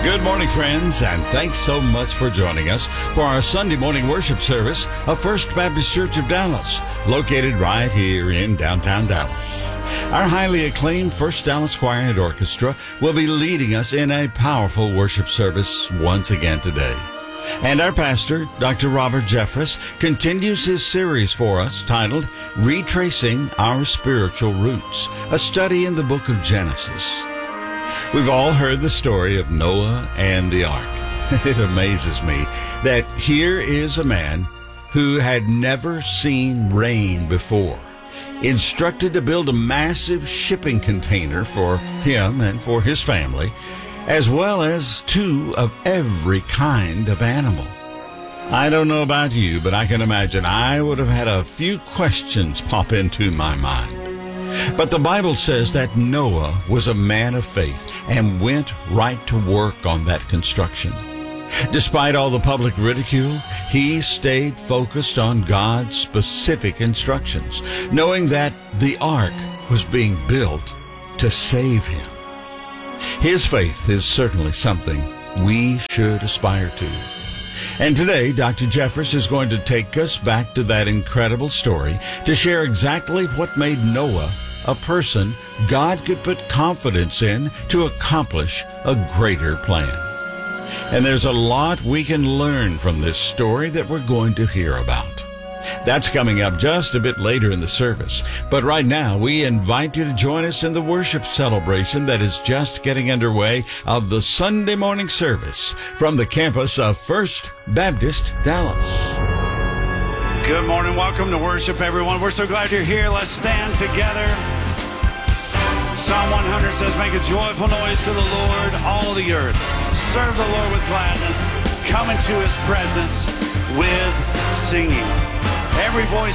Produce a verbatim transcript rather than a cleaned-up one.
Good morning, friends, and thanks so much for joining us for our Sunday morning worship service of First Baptist Church of Dallas, located right here in downtown Dallas. Our highly acclaimed First Dallas Choir and Orchestra will be leading us in a powerful worship service once again today. And our pastor, Doctor Robert Jeffress, continues his series for us titled Retracing Our Spiritual Roots, a study in the book of Genesis. We've all heard the story of Noah and the ark. It amazes me that here is a man who had never seen rain before, instructed to build a massive shipping container for him and for his family, as well as two of every kind of animal. I don't know about you, but I can imagine I would have had a few questions pop into my mind. But the Bible says that Noah was a man of faith and went right to work on that construction. Despite all the public ridicule, he stayed focused on God's specific instructions, knowing that the ark was being built to save him. His faith is certainly something we should aspire to. And today, Doctor Jeffress is going to take us back to that incredible story to share exactly what made Noah a person God could put confidence in to accomplish a greater plan. And there's a lot we can learn from this story that we're going to hear about. That's coming up just a bit later in the service. But right now, we invite you to join us in the worship celebration that is just getting underway of the Sunday morning service from the campus of First Baptist Dallas. Good morning. Welcome to worship, everyone. We're so glad you're here. Let's stand together. Psalm one hundred says, make a joyful noise to the Lord, all the earth. Serve the Lord with gladness. Come into his presence with singing. Every voice